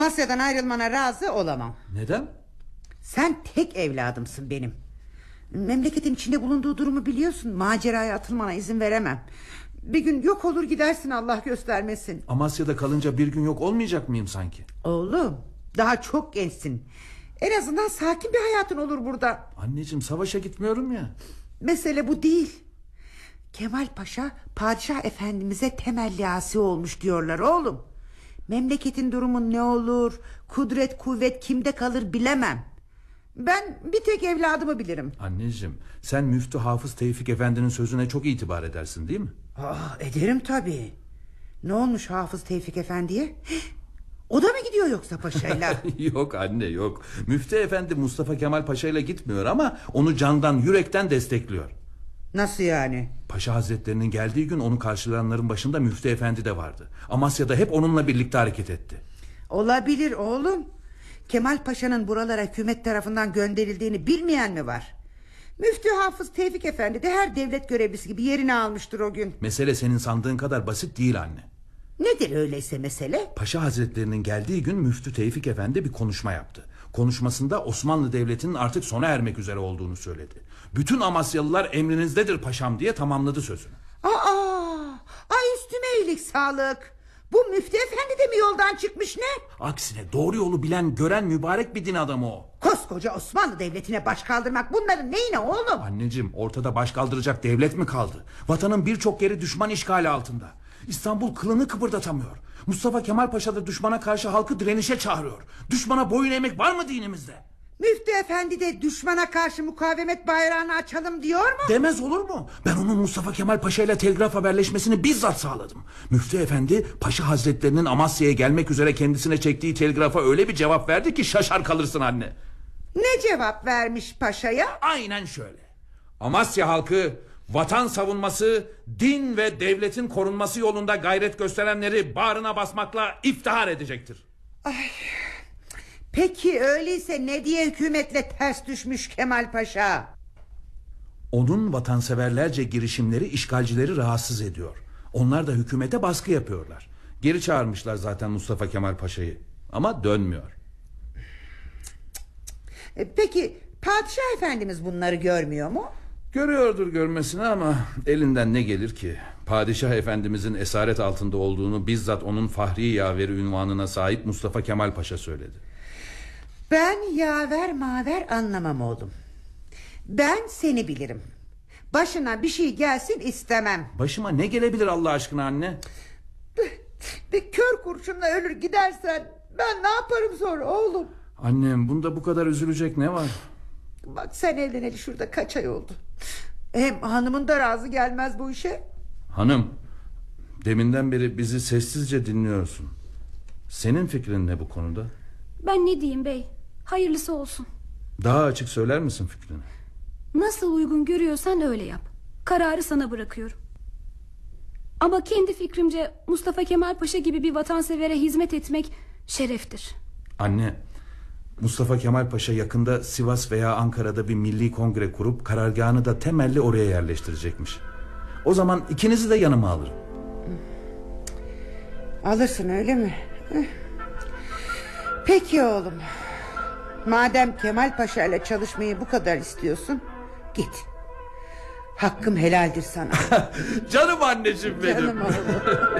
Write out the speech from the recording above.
Amasya'dan ayrılmana razı olamam. Neden? Sen tek evladımsın benim. Memleketin içinde bulunduğu durumu biliyorsun. Maceraya atılmana izin veremem. Bir gün yok olur gidersin, Allah göstermesin. Amasya'da kalınca bir gün yok olmayacak mıyım sanki? Oğlum, daha çok gençsin. En azından sakin bir hayatın olur burada. Anneciğim, savaşa gitmiyorum ya. Mesele bu değil. Kemal Paşa padişah efendimize temelli asi olmuş diyorlar oğlum. Memleketin durumu ne olur, kudret kuvvet kimde kalır bilemem. Ben bir tek evladımı bilirim. Anneciğim, sen Müftü Hafız Tevfik Efendi'nin sözüne çok itibar edersin değil mi? Ederim tabii. Ne olmuş Hafız Tevfik Efendi'ye? O da mı gidiyor yoksa paşayla? Yok anne, yok. Müftü Efendi Mustafa Kemal Paşa ile gitmiyor ama onu candan yürekten destekliyor. Nasıl yani? Paşa Hazretlerinin geldiği gün onu karşılayanların başında Müftü Efendi de vardı. Amasya'da hep onunla birlikte hareket etti. Olabilir oğlum. Kemal Paşa'nın buralara hükümet tarafından gönderildiğini bilmeyen mi var? Müftü Hafız Tevfik Efendi de her devlet görevlisi gibi yerini almıştır o gün. Mesele senin sandığın kadar basit değil anne. Nedir öyleyse mesele? Paşa Hazretlerinin geldiği gün Müftü Tevfik Efendi bir konuşma yaptı. Konuşmasında Osmanlı Devleti'nin artık sona ermek üzere olduğunu söyledi. Bütün Amasyalılar emrinizdedir paşam diye tamamladı sözünü. Ay üstüme iyilik sağlık. Bu Müftü Efendi de mi yoldan çıkmış ne? Aksine doğru yolu bilen, gören mübarek bir din adamı o. Koskoca Osmanlı Devleti'ne baş kaldırmak bunların neyine oğlum? Anneciğim, ortada baş kaldıracak devlet mi kaldı? Vatanın birçok yeri düşman işgali altında. İstanbul kılını kıpırdatamıyor. Mustafa Kemal Paşa da düşmana karşı halkı direnişe çağırıyor. Düşmana boyun eğmek var mı dinimizde? Müftü Efendi de düşmana karşı mukavemet bayrağını açalım diyor mu? Demez olur mu? Ben onun Mustafa Kemal Paşa ile telgraf haberleşmesini bizzat sağladım. Müftü Efendi Paşa Hazretlerinin Amasya'ya gelmek üzere kendisine çektiği telgrafa öyle bir cevap verdi ki şaşar kalırsın anne. Ne cevap vermiş paşaya? Aynen şöyle: Amasya halkı vatan savunması, din ve devletin korunması yolunda gayret gösterenleri bağrına basmakla iftihar edecektir. Peki öyleyse ne diye hükümetle ters düşmüş Kemal Paşa? Onun vatanseverlerce girişimleri işgalcileri rahatsız ediyor. Onlar da hükümete baskı yapıyorlar. Geri çağırmışlar zaten Mustafa Kemal Paşa'yı. Ama dönmüyor. Peki padişah efendimiz bunları görmüyor mu? Görüyordur görmesine ama elinden ne gelir ki? Padişah efendimizin esaret altında olduğunu bizzat onun fahri yaveri unvanına sahip Mustafa Kemal Paşa söyledi. Ben yaver maver anlamam oğlum. Ben seni bilirim. Başına bir şey gelsin istemem. Başıma ne gelebilir Allah aşkına anne? Bir kör kurşunla ölür gidersen ben ne yaparım sonra oğlum? Annem, bunda bu kadar üzülecek ne var? Bak sen evleneli şurada kaç ay oldu. Hem hanımın da razı gelmez bu işe. Hanım, deminden beri bizi sessizce dinliyorsun. Senin fikrin ne bu konuda? Ben ne diyeyim bey? Hayırlısı olsun. Daha açık söyler misin fikrini? Nasıl uygun görüyorsan öyle yap. Kararı sana bırakıyorum. Ama kendi fikrimce Mustafa Kemal Paşa gibi bir vatansevere hizmet etmek şereftir. Anne, Mustafa Kemal Paşa yakında Sivas veya Ankara'da bir milli kongre kurup karargahını da temelli oraya yerleştirecekmiş. O zaman ikinizi de yanıma alırım. Alırsın öyle mi? Peki oğlum. Madem Kemal Paşa ile çalışmayı bu kadar istiyorsun, git. Hakkım helaldir sana. Canım anneciğim benim. Canım oğlum.